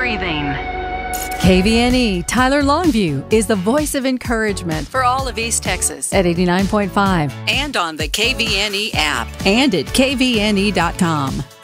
breathing. KVNE Tyler Longview is the voice of encouragement for all of East Texas at 89.5 and on the KVNE app and at kvne.com.